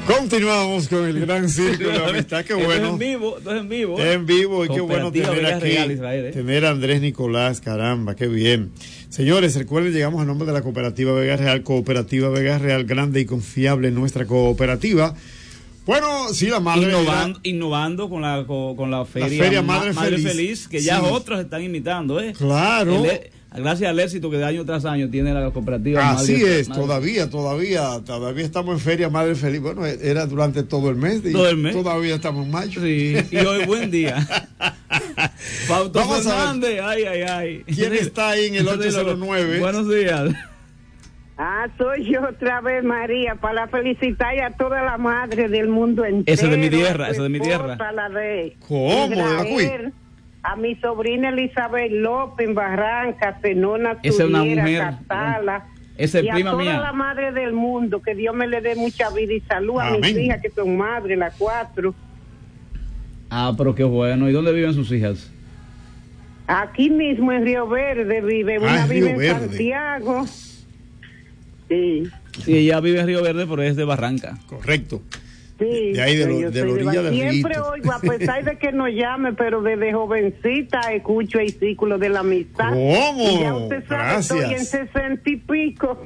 Continuamos con el gran círculo de amistad. Qué bueno. En vivo. En vivo, y qué bueno tener aquí, Real, Israel, tener a Andrés Nicolás, caramba, qué bien. Señores, recuerden, llegamos a nombre de la Cooperativa Vega Real, Cooperativa Vega Real, grande y confiable nuestra cooperativa. Bueno, sí, la madre... Innovando con la feria Madre Feliz, que ya otros están imitando, ¿eh? Claro. Gracias al éxito que de año tras año tiene la cooperativa. Así es, todavía estamos en Feria Madre Feliz. Bueno, era durante todo el mes. Todavía estamos en mayo. Sí, y hoy buen día. Fausto Fernández, ay. ¿Quién está ahí en el 809? Buenos días. Soy yo otra vez, María, para felicitar a toda la madre del mundo entero. Ese de mi tierra. La de ¿Cómo? Israel, a mi sobrina Elizabeth López en Barranca, Zenona Esa es una mujer. Catala. Esa es y prima a toda mía. la madre del mundo, que Dios me le dé mucha vida y salud. Amén. A mis hijas que son madres, las 4. Pero qué bueno. ¿Y dónde viven sus hijas? Aquí mismo en Río Verde vive. Una vive en Santiago. Sí, ella vive en Río Verde, pero es de Barranca. Correcto. Sí, de ahí de la orilla del río. Siempre oigo, a pesar de que no llame, pero desde jovencita escucho el círculo de la amistad. ¿Cómo? Ya usted sabe, Gracias. estoy en 60 y pico.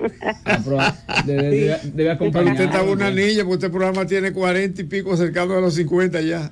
Debe acompañar. Usted está una niña, porque este programa tiene 40 y pico, cercano a los 50 ya.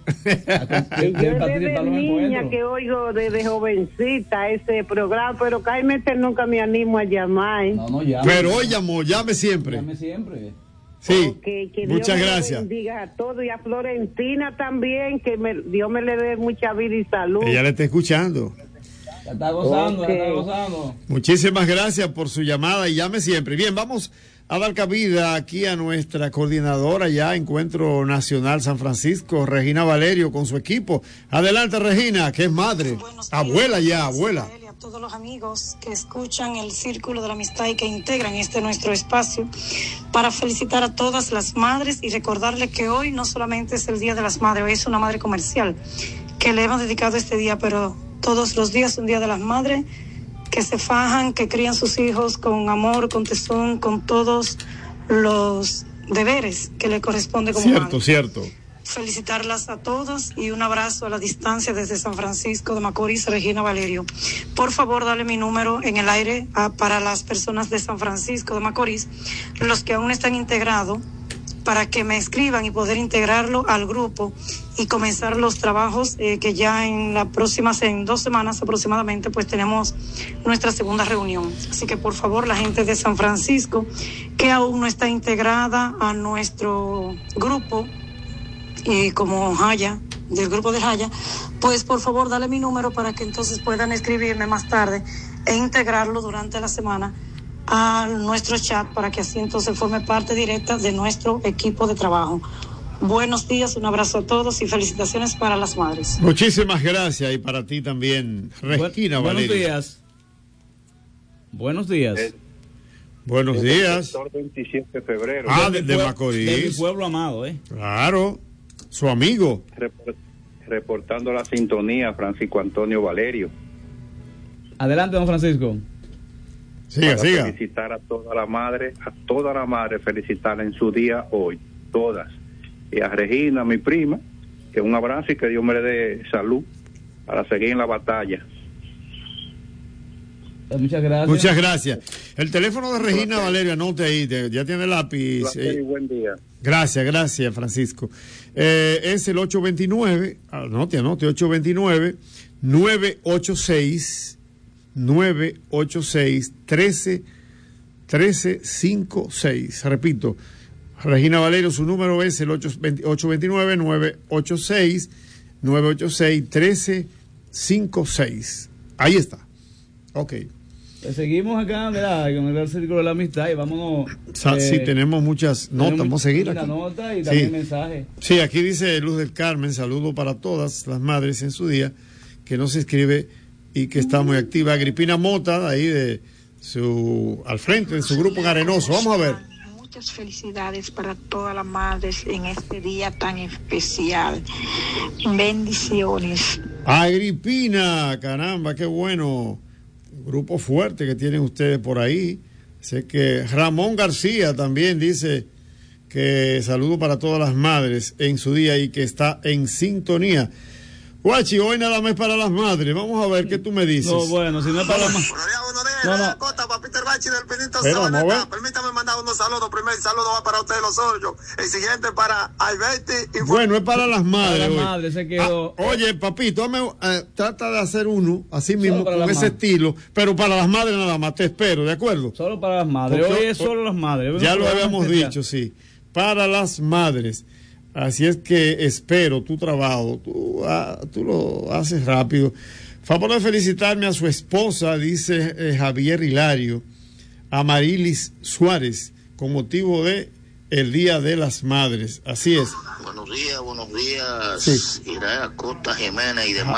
Yo desde niña que oigo desde jovencita ese programa, pero cállate, nunca me animo a llamar. No llame. Pero hoy llame siempre. Llame siempre. Sí, que muchas Dios gracias. Me bendiga a todos, y a Florentina también, que Dios me le dé mucha vida y salud. Ella le está escuchando. La está gozando. Muchísimas gracias por su llamada y llame siempre. Bien, vamos a dar cabida aquí a nuestra coordinadora ya, Encuentro Nacional San Francisco, Regina Valerio, con su equipo. Adelante, Regina, que es madre, abuela ya, abuela. A todos los amigos que escuchan el Círculo de la Amistad y que integran nuestro espacio, para felicitar a todas las madres y recordarles que hoy no solamente es el Día de las Madres, hoy es una madre comercial, que le hemos dedicado este día, pero todos los días un Día de las Madres, que se fajan, que crían sus hijos con amor, con tesón, con todos los deberes que le corresponde como madre. Cierto. Felicitarlas a todas y un abrazo a la distancia desde San Francisco de Macorís, Regina Valerio. Por favor, dale mi número en el aire para las personas de San Francisco de Macorís, los que aún no están integrados, para que me escriban y poder integrarlo al grupo y comenzar los trabajos que ya en 2 semanas aproximadamente, pues tenemos nuestra segunda reunión. Así que por favor, la gente de San Francisco que aún no está integrada a nuestro grupo, como Jaya, del grupo de Jaya, pues por favor dale mi número para que entonces puedan escribirme más tarde e integrarlo durante la semana a nuestro chat, para que así entonces forme parte directa de nuestro equipo de trabajo. Buenos días, un abrazo a todos y felicitaciones para las madres. Muchísimas gracias, y para ti también, Regina Valerio. Buenos días. Buenos días. 27 de febrero. De Macorís. De mi pueblo amado, Claro, su amigo. Reportando la sintonía, Francisco Antonio Valerio. Adelante, don Francisco. Siga. Felicitar a toda la madre, felicitarla en su día hoy, todas. Y a Regina, mi prima, que un abrazo y que Dios me le dé salud para seguir en la batalla. Muchas gracias. El teléfono de Regina Valerio, anote ahí, ya tiene lápiz. Buen día. Gracias, Francisco. Es el 829, anote, 986-1356. Repito, Regina Valerio, su número es el 829-986-1356. Ahí está. Ok. Seguimos acá, con el Círculo de la Amistad, y vámonos. Sí, tenemos muchas notas, vamos a seguir aquí. Nota y también mensajes. Sí, aquí dice Luz del Carmen, saludo para todas las madres en su día, que no se escribe y que está muy activa. Agripina Mota, ahí al frente de su grupo en Arenoso. Vamos a ver. Muchas felicidades para todas las madres en este día tan especial. Bendiciones. Agripina, caramba, qué bueno. Grupo fuerte que tienen ustedes por ahí. Sé que Ramón García también dice que saludo para todas las madres en su día y que está en sintonía. Guachi, hoy nada más para las madres. Vamos a ver qué tú me dices. No, bueno, si no es para las madres. No. Costa, para Peter Bachi del Pinito Sabaneta. Permítame mandar unos saludos. Primer saludo va para ustedes, los Hoyos. El siguiente para Alberti. Bueno, es para las madres. Para las madres se quedó. Oye, papito, trata de hacer uno así mismo, con ese estilo, pero para las madres nada más. Te espero, ¿de acuerdo? Solo para las madres. Hoy es solo las madres. Ya lo habíamos dicho, sí. Para las madres. Así es que espero tu trabajo, tú lo haces rápido. Favor de felicitarme a su esposa, dice Javier Hilario, a Marilis Suárez, con motivo de el Día de las Madres. Así es. Buenos días. Sí. Israel Acosta Jiménez y demás.